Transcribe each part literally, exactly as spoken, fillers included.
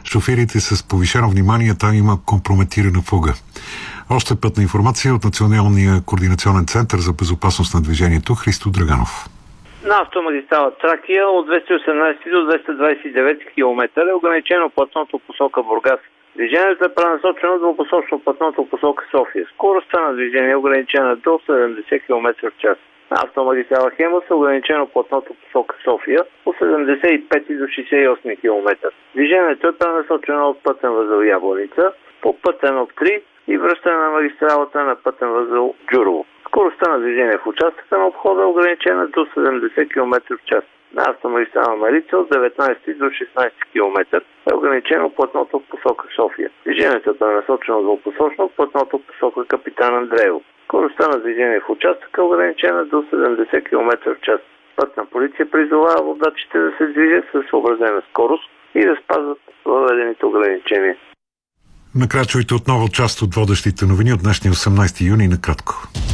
шофирите с повишено внимание, там има компрометирана фуга. Още пътна информация от Националния координационен център за безопасност на движението. Христо Драганов. На автомагистрала Тракия от двеста и осемнадесети до двеста двадесет и девети километър е ограничено платното посока Бургас. Движението е пренасочено двупосочно платното посока София. Скоростта на движение е ограничена до седемдесет километра в час. На автомагистрала Хемус е ограничено платното посока София от седемдесет и пети до шейсет и осми километър. Движението е пренасочено от пътен възел Ябланица по пътен от три и връщане на магистралата на пътен възел Джурово. Скоростта на движение в участъка на обхода е ограничена до седемдесет километра в час. На автомагистрала Марица от деветнадесети до шестнадесети километър е ограничено платното в посока София. Движението е пренасочено двупосочно в платното в посока Капитан Андреево. Скоростта на движение в участъка е ограничена до седемдесет километра в час. Пътна полиция призовава водачите да се движат със съобразена скорост и да спазват въведените ограничения. Накрая чуйте отново част от водещите новини от днешния осемнадесети юни накратко.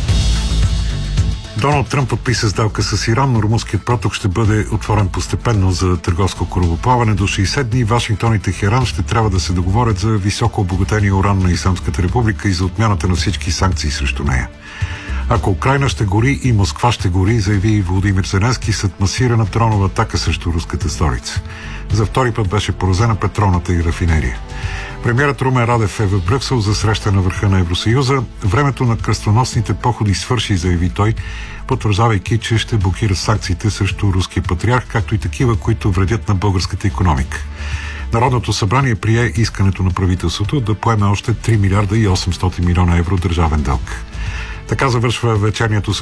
Доналд Тръмп подписа сделка с Иран, но румънският проток ще бъде отворен постепенно за търговско корабоплаване. До шейсет дни Вашингтон и Техеран ще трябва да се договорят за високо обогатения уран на Исламската република и за отмяната на всички санкции срещу нея. Ако Украйна ще гори и Москва ще гори, заяви Володимир Зеленски след масирана дронова атака срещу руската столица. За втори път беше поразена петролната и рафинерия. Премиерът Румен Радев е в Брюксел за среща на върха на Евросъюза. Времето на кръстоносните походи свърши, заяви той, потвърждавайки, че ще блокира санкциите срещу руския патриарх, както и такива, които вредят на българската икономика. Народното събрание прие искането на правителството да поеме още три милиарда и осемстотин милиона евро държавен дълг. Така завършва вечернието